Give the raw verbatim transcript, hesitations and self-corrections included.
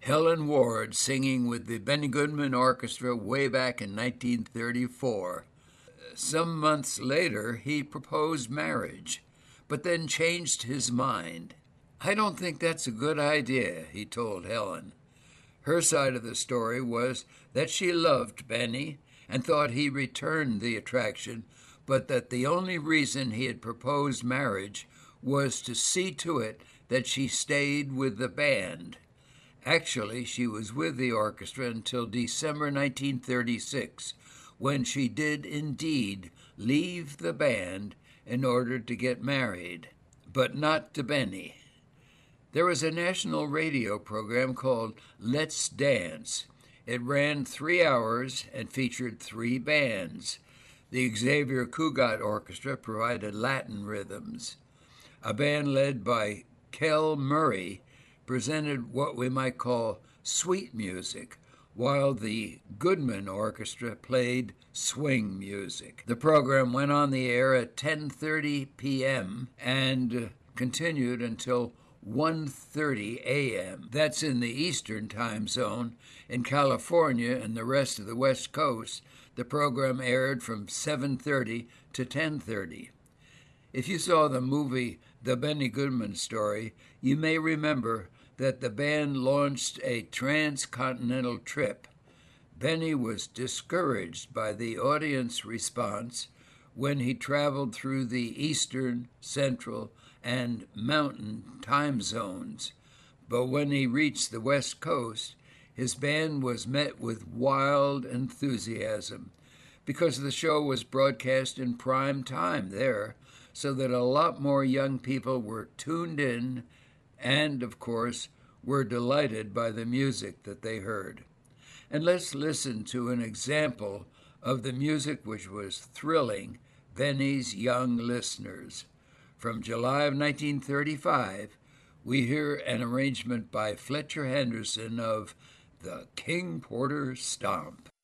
Helen Ward singing with the Benny Goodman Orchestra way back in nineteen thirty-four. Some months later, he proposed marriage, but then changed his mind. "I don't think that's a good idea," he told Helen. Her side of the story was that she loved Benny and thought he returned the attraction, but that the only reason he had proposed marriage was to see to it that she stayed with the band. Actually, she was with the orchestra until December nineteen thirty-six, when she did indeed leave the band in order to get married, but not to Benny. There was a national radio program called Let's Dance. It ran three hours and featured three bands. The Xavier Cugat Orchestra provided Latin rhythms. A band led by Kel Murray presented what we might call sweet music, while the Goodman Orchestra played swing music. The program went on the air at ten thirty p.m. and continued until one thirty a.m. That's in the Eastern time zone. In California and the rest of the West Coast, the program aired from seven thirty to ten thirty. If you saw the movie The Benny Goodman Story, you may remember that the band launched a transcontinental trip. Benny was discouraged by the audience response when he traveled through the Eastern, Central, and Mountain time zones. But when he reached the West Coast, his band was met with wild enthusiasm because the show was broadcast in prime time there, so that a lot more young people were tuned in and, of course, were delighted by the music that they heard. And let's listen to an example of the music which was thrilling Benny's young listeners. From July of nineteen thirty-five, we hear an arrangement by Fletcher Henderson of the King Porter Stomp.